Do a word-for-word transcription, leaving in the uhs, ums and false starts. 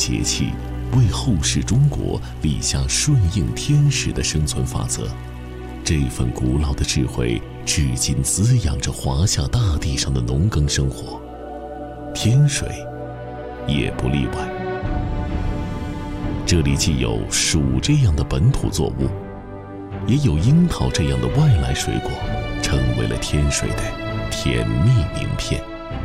节气，为后世中国立下顺应天时的生存法则。这份古老的智慧至今滋养着华夏大地上的农耕生活，天水也不例外。这里既有薯这样的本土作物，也有樱桃这样的外来水果，成为了天水的甜蜜名片。